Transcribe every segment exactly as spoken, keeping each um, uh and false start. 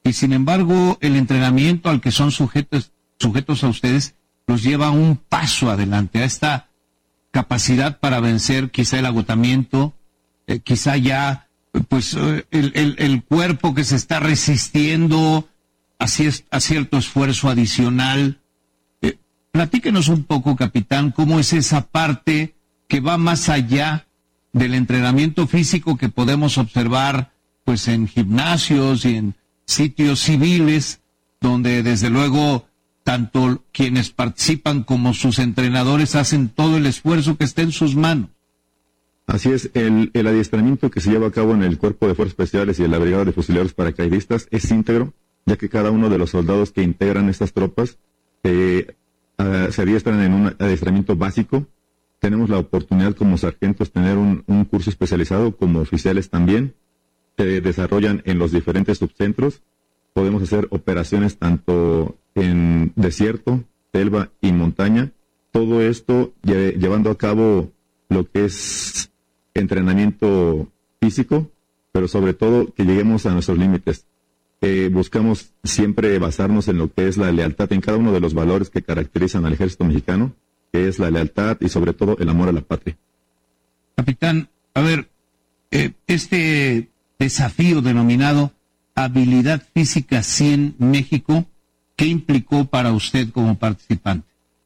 y sin embargo el entrenamiento al que son sujetos, sujetos a ustedes los lleva un paso adelante, a esta capacidad para vencer quizá el agotamiento, eh, quizá ya pues eh, el, el, el cuerpo que se está resistiendo a, cier- a cierto esfuerzo adicional. Eh, platíquenos un poco, capitán, cómo es esa parte que va más allá del entrenamiento físico que podemos observar pues en gimnasios y en sitios civiles, donde desde luego tanto quienes participan como sus entrenadores hacen todo el esfuerzo que esté en sus manos. Así es, el, el adiestramiento que se lleva a cabo en el Cuerpo de Fuerzas Especiales y en la Brigada de Fusileros Paracaidistas es íntegro, ya que cada uno de los soldados que integran estas tropas eh, uh, se adiestran en un adiestramiento básico. Tenemos la oportunidad como sargentos tener un, un curso especializado, como oficiales también. Se desarrollan en los diferentes subcentros. Podemos hacer operaciones tanto en desierto, selva y montaña. Todo esto lle- llevando a cabo lo que es entrenamiento físico, pero sobre todo que lleguemos a nuestros límites. Eh, buscamos siempre basarnos en lo que es la lealtad, en cada uno de los valores que caracterizan al ejército mexicano, que es la lealtad y sobre todo el amor a la patria. Capitán, a ver, eh, este desafío denominado Habilidad Física cien México, ¿qué implicó para usted como participante?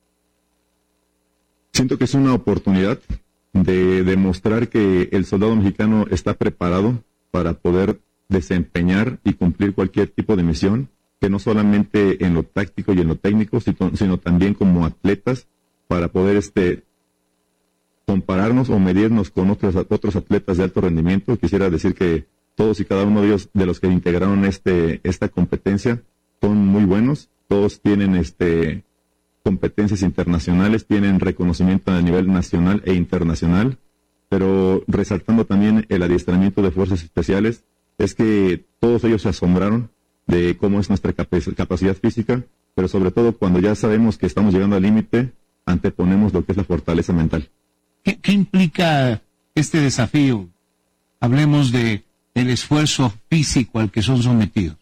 Siento que es una oportunidad de demostrar que el soldado mexicano está preparado para poder desempeñar y cumplir cualquier tipo de misión, que no solamente en lo táctico y en lo técnico, sino, sino también como atletas, para poder este compararnos o medirnos con otros otros atletas de alto rendimiento. Quisiera decir que todos y cada uno de ellos, de los que integraron este esta competencia, son muy buenos. Todos tienen este competencias internacionales, tienen reconocimiento a nivel nacional e internacional, pero resaltando también el adiestramiento de fuerzas especiales, es que todos ellos se asombraron de cómo es nuestra capac- capacidad física, pero sobre todo cuando ya sabemos que estamos llegando al límite, anteponemos lo que es la fortaleza mental. ¿Qué, qué implica este desafío? Hablemos de el esfuerzo físico al que son sometidos.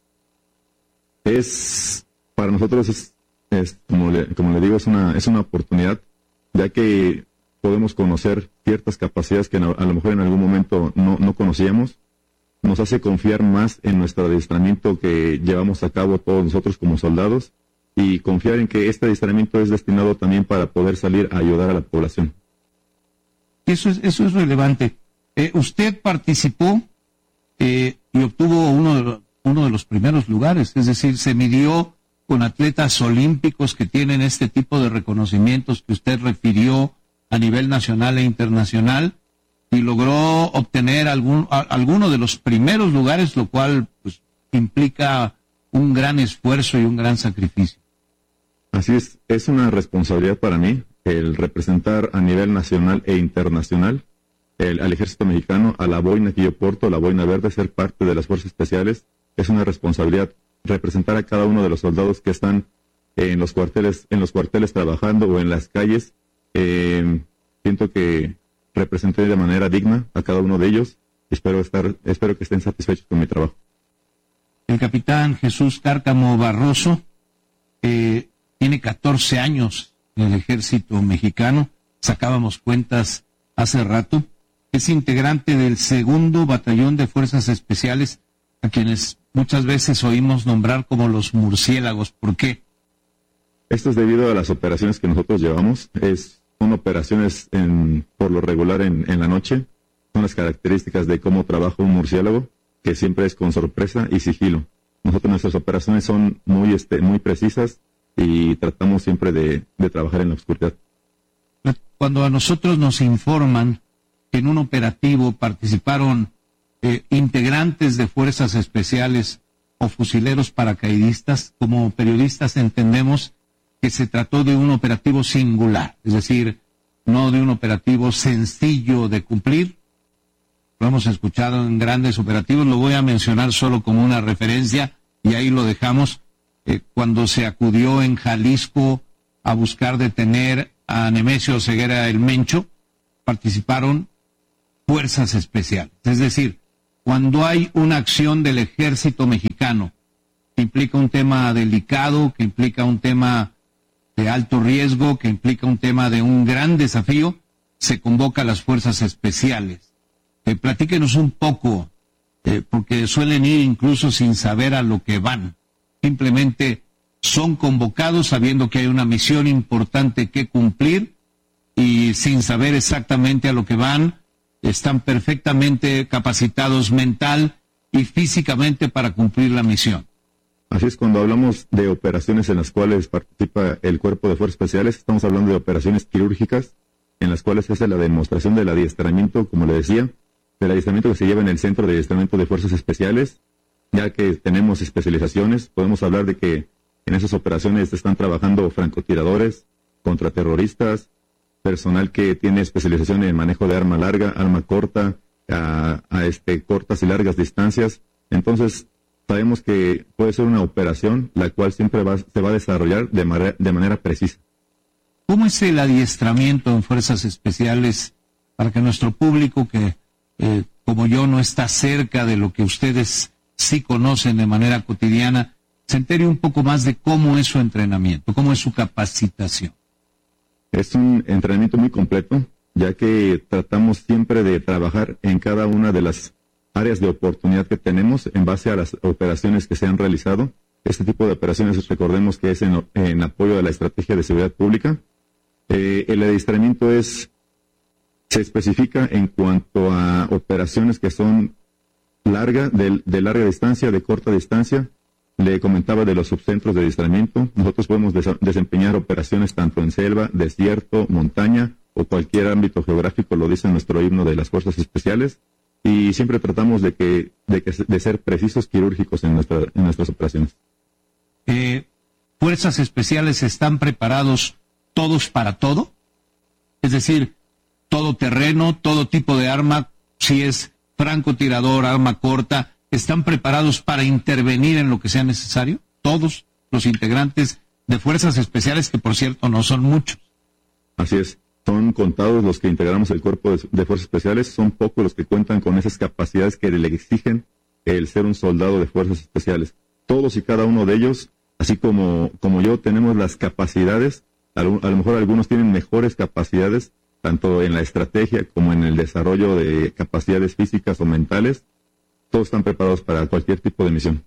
Es, para nosotros es, es como, le, como le digo, es una, es una oportunidad, ya que podemos conocer ciertas capacidades que a lo mejor en algún momento no, no conocíamos. Nos hace confiar más en nuestro adiestramiento que llevamos a cabo todos nosotros como soldados, y confiar en que este adiestramiento es destinado también para poder salir a ayudar a la población. Eso es, eso es relevante. Eh, usted participó eh, y obtuvo uno de, los, uno de los primeros lugares, es decir, se midió con atletas olímpicos que tienen este tipo de reconocimientos que usted refirió a nivel nacional e internacional, y logró obtener algún, a, alguno de los primeros lugares, lo cual pues, implica un gran esfuerzo y un gran sacrificio. Así es, es una responsabilidad para mí el representar a nivel nacional e internacional el, al ejército mexicano, a la boina que yo porto, la boina verde, ser parte de las fuerzas especiales. Es una responsabilidad representar a cada uno de los soldados que están en los cuarteles, en los cuarteles trabajando o en las calles. Eh, siento que representé de manera digna a cada uno de ellos. Espero estar, espero que estén satisfechos con mi trabajo. El capitán Jesús Cárcamo Barroso eh, tiene catorce años en el ejército mexicano, sacábamos cuentas hace rato, es integrante del segundo batallón de fuerzas especiales, a quienes muchas veces oímos nombrar como los murciélagos. ¿Por qué? Esto es debido a las operaciones que nosotros llevamos. Es, son operaciones en, por lo regular en, en la noche. Son las características de cómo trabaja un murciélago, que siempre es con sorpresa y sigilo. Nosotros, nuestras operaciones son muy, este, muy precisas y tratamos siempre de, de trabajar en la oscuridad. Cuando a nosotros nos informan que en un operativo participaron eh, integrantes de fuerzas especiales o fusileros paracaidistas, como periodistas entendemos que se trató de un operativo singular, es decir, no de un operativo sencillo de cumplir. Lo hemos escuchado en grandes operativos, lo voy a mencionar solo como una referencia y ahí lo dejamos. Eh, cuando se acudió en Jalisco a buscar detener a Nemesio Ceguera el Mencho, participaron fuerzas especiales. Es decir, cuando hay una acción del ejército mexicano que implica un tema delicado, que implica un tema de alto riesgo, que implica un tema de un gran desafío, se convoca a las fuerzas especiales. Eh, platíquenos un poco, eh, porque suelen ir incluso sin saber a lo que van. Simplemente son convocados sabiendo que hay una misión importante que cumplir y sin saber exactamente a lo que van, están perfectamente capacitados mental y físicamente para cumplir la misión. Así es, cuando hablamos de operaciones en las cuales participa el Cuerpo de Fuerzas Especiales, estamos hablando de operaciones quirúrgicas, en las cuales es la demostración del adiestramiento, como le decía, del adiestramiento que se lleva en el Centro de Adiestramiento de Fuerzas Especiales, ya que tenemos especializaciones. Podemos hablar de que en esas operaciones están trabajando francotiradores, contraterroristas, personal que tiene especialización en manejo de arma larga, arma corta, a, a este, cortas y largas distancias. Entonces, sabemos que puede ser una operación la cual siempre va, se va a desarrollar de, manera, de manera precisa. ¿Cómo es el adiestramiento en Fuerzas Especiales para que nuestro público, que eh, como yo no está cerca de lo que ustedes sí conocen de manera cotidiana, se entere un poco más de cómo es su entrenamiento, cómo es su capacitación? Es un entrenamiento muy completo, ya que tratamos siempre de trabajar en cada una de las áreas de oportunidad que tenemos en base a las operaciones que se han realizado. Este tipo de operaciones, recordemos que es en, en apoyo de la estrategia de seguridad pública. Eh, el adiestramiento es, se especifica en cuanto a operaciones que son larga, de, de larga distancia, de corta distancia. Le comentaba de los subcentros de adiestramiento. Nosotros podemos des- desempeñar operaciones tanto en selva, desierto, montaña o cualquier ámbito geográfico, lo dice nuestro himno de las Fuerzas Especiales. Y siempre tratamos de que de, que, de ser precisos quirúrgicos en, nuestra, en nuestras operaciones. Eh, ¿Fuerzas Especiales están preparados todos para todo? Es decir, todo terreno, todo tipo de arma, si es francotirador, arma corta, ¿están preparados para intervenir en lo que sea necesario? Todos los integrantes de Fuerzas Especiales, que por cierto no son muchos. Así es. Son contados los que integramos el Cuerpo de, de Fuerzas Especiales, son pocos los que cuentan con esas capacidades que le exigen el ser un soldado de Fuerzas Especiales. Todos y cada uno de ellos, así como, como yo, tenemos las capacidades. A lo, a lo mejor algunos tienen mejores capacidades, tanto en la estrategia como en el desarrollo de capacidades físicas o mentales. Todos están preparados para cualquier tipo de misión.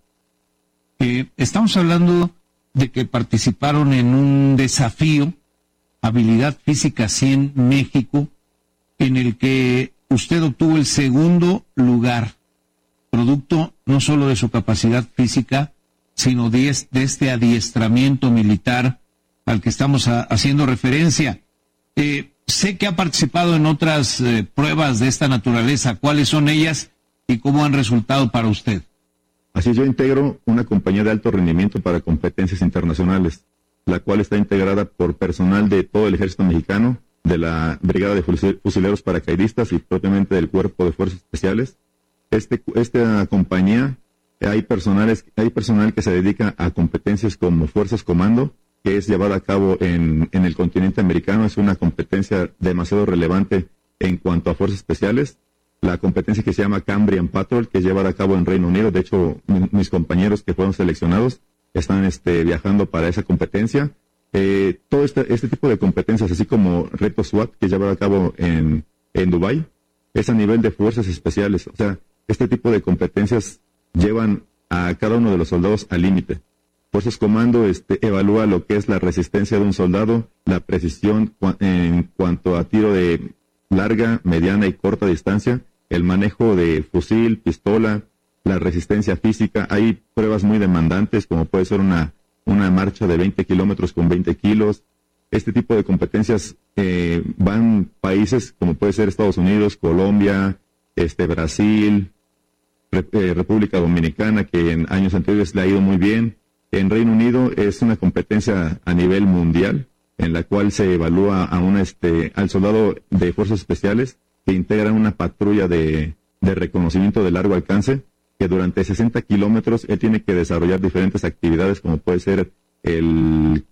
Eh, estamos hablando de que participaron en un desafío, Habilidad Física cien México, en el que usted obtuvo el segundo lugar, producto no solo de su capacidad física, sino de, es, de este adiestramiento militar al que estamos a, haciendo referencia. Eh, sé que ha participado en otras eh, pruebas de esta naturaleza. ¿Cuáles son ellas y cómo han resultado para usted? Así es, yo integro una compañía de alto rendimiento para competencias internacionales, la cual está integrada por personal de todo el ejército mexicano, de la Brigada de Fusileros Paracaidistas y propiamente del Cuerpo de Fuerzas Especiales. Este, esta compañía, hay, personales, hay personal que se dedica a competencias como Fuerzas Comando, que es llevada a cabo en, en el continente americano. Es una competencia demasiado relevante en cuanto a Fuerzas Especiales. La competencia que se llama Cambrian Patrol, que es llevada a cabo en Reino Unido. De hecho, mi, mis compañeros que fueron seleccionados están este, viajando para esa competencia. Eh, todo este, este tipo de competencias, así como Reto SWAT, que lleva a cabo en, en Dubái, es a nivel de Fuerzas Especiales. O sea, este tipo de competencias llevan a cada uno de los soldados al límite. Fuerzas Comando este, evalúa lo que es la resistencia de un soldado, la precisión cu- en cuanto a tiro de larga, mediana y corta distancia, el manejo de fusil, pistola, la resistencia física. Hay pruebas muy demandantes, como puede ser una, una marcha de veinte kilómetros con veinte kilos. Este tipo de competencias eh, van países como puede ser Estados Unidos, Colombia, este, Brasil, Re, eh, República Dominicana, que en años anteriores le ha ido muy bien. En Reino Unido es una competencia a nivel mundial, en la cual se evalúa a una, este, al soldado de Fuerzas Especiales que integra una patrulla de, de reconocimiento de largo alcance, que durante sesenta kilómetros él tiene que desarrollar diferentes actividades, como puede ser el,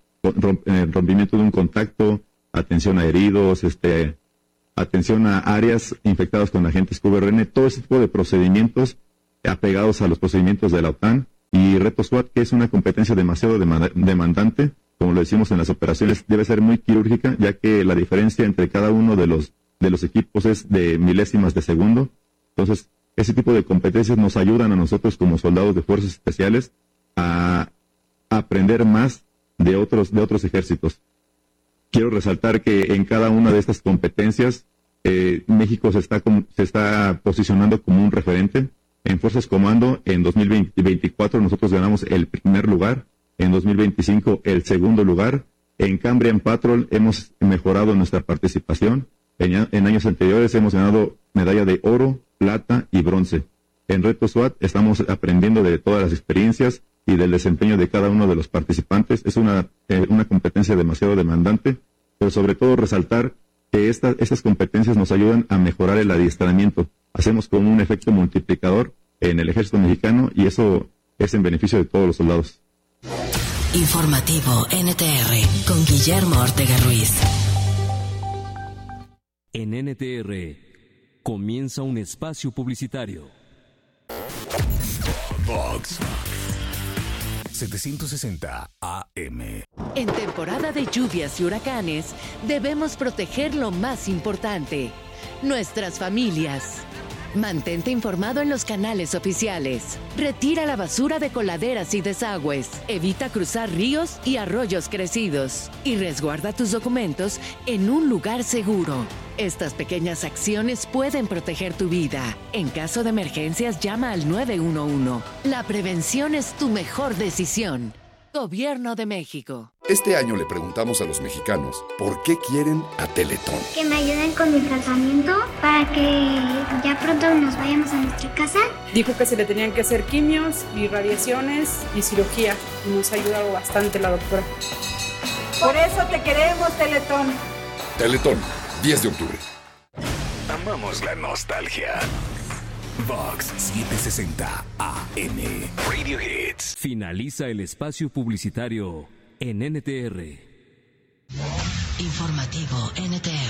el rompimiento de un contacto, atención a heridos, este, atención a áreas infectadas con agentes Q B R N, todo ese tipo de procedimientos apegados a los procedimientos de la OTAN, Y Reto SWAT, que es una competencia demasiado demandante, como lo decimos en las operaciones, debe ser muy quirúrgica, ya que la diferencia entre cada uno de los, de los equipos es de milésimas de segundo. Entonces, ese tipo de competencias nos ayudan a nosotros como soldados de fuerzas especiales a, a aprender más de otros, de otros ejércitos. Quiero resaltar que en cada una de estas competencias, eh, México se está, com, se está posicionando como un referente. En Fuerzas Comando, en dos mil veinticuatro nosotros ganamos el primer lugar, en dos mil veinticinco el segundo lugar. En Cambrian Patrol hemos mejorado nuestra participación. En, en años anteriores hemos ganado medalla de oro, plata y bronce. En Reto SWAT estamos aprendiendo de todas las experiencias y del desempeño de cada uno de los participantes. Es una, eh, una competencia demasiado demandante, pero sobre todo resaltar que esta, estas competencias nos ayudan a mejorar el adiestramiento. Hacemos como un efecto multiplicador en el ejército mexicano y eso es en beneficio de todos los soldados. Informativo N T R con Guillermo Ortega Ruiz. En N T R comienza un espacio publicitario. Vox setecientos sesenta A M. En temporada de lluvias y huracanes, debemos proteger lo más importante, nuestras familias. Mantente informado en los canales oficiales. Retira la basura de coladeras y desagües. Evita cruzar ríos y arroyos crecidos. Y resguarda tus documentos en un lugar seguro. Estas pequeñas acciones pueden proteger tu vida. En caso de emergencias, llama al nueve uno uno. La prevención es tu mejor decisión. Gobierno de México. Este año le preguntamos a los mexicanos por qué quieren a Teletón. Que me ayuden con mi tratamiento para que ya pronto nos vayamos a nuestra casa. Dijo que se le tenían que hacer quimios y radiaciones y cirugía. Y nos ha ayudado bastante la doctora. Por eso te queremos, Teletón. Teletón, diez de octubre. Amamos la nostalgia. Vox setecientos sesenta A M. Radio Hits. Finaliza el espacio publicitario en N T R. Informativo N T R.